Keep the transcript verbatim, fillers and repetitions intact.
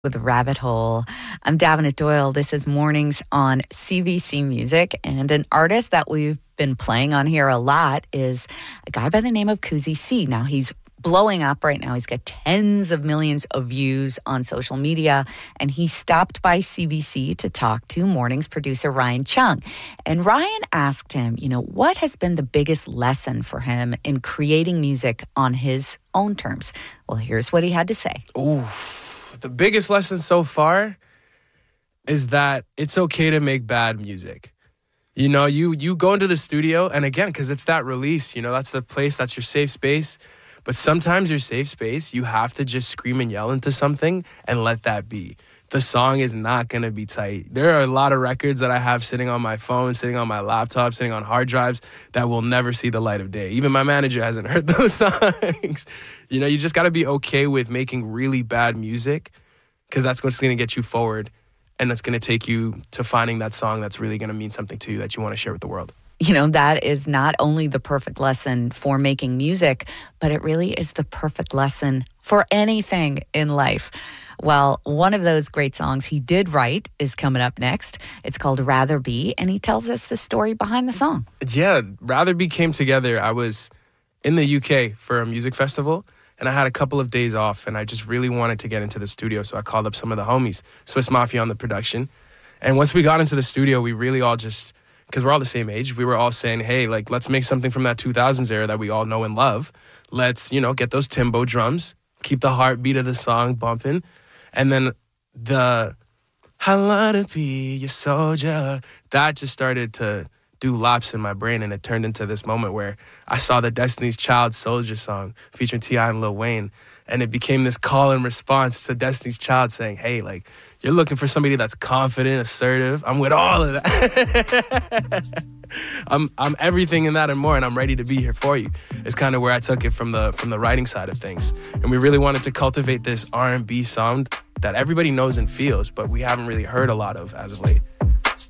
with Rabbit Hole. I'm Davenant Doyle. This is Mornings on C B C Music, and an artist that we've been playing on here a lot is a guy by the name of Kuzi C. Now, he's blowing up right now. He's got tens of millions of views on social media, and he stopped by C B C to talk to Mornings producer Ryan Chung. And Ryan asked him, you know, what has been the biggest lesson for him in creating music on his own terms? Well, here's what he had to say. Ooh. The biggest lesson so far is that it's okay to make bad music. You know, you you go into the studio, and again, because it's that release, you know, that's the place, that's your safe space. But sometimes your safe space, you have to just scream and yell into something and let that be. The song is not going to be tight. There are a lot of records that I have sitting on my phone, sitting on my laptop, sitting on hard drives that will never see the light of day. Even my manager hasn't heard those songs. You know, you just got to be okay with making really bad music, because that's what's going to get you forward, and that's going to take you to finding that song that's really going to mean something to you that you want to share with the world. You know, that is not only the perfect lesson for making music, but it really is the perfect lesson for anything in life. Well, one of those great songs he did write is coming up next. It's called Rather Be, and he tells us the story behind the song. Yeah, Rather Be came together. I was in the U K for a music festival, and I had a couple of days off, and I just really wanted to get into the studio, so I called up some of the homies, Swiss Mafia on the production. And once we got into the studio, we really all just, because we're all the same age, we were all saying, hey, like, let's make something from that two thousands era that we all know and love. Let's, you know, get those timbo drums, keep the heartbeat of the song bumping. And then the, I love to be your soldier, that just started to do laps in my brain, and it turned into this moment where I saw the Destiny's Child Soldier song featuring T I and Lil Wayne, and it became this call and response to Destiny's Child saying, hey, like, you're looking for somebody that's confident, assertive. I'm with all of that. I'm I'm everything in that and more, and I'm ready to be here for you. It's kind of where I took it from the from the writing side of things. And we really wanted to cultivate this R and B sound that everybody knows and feels, but we haven't really heard a lot of as of late.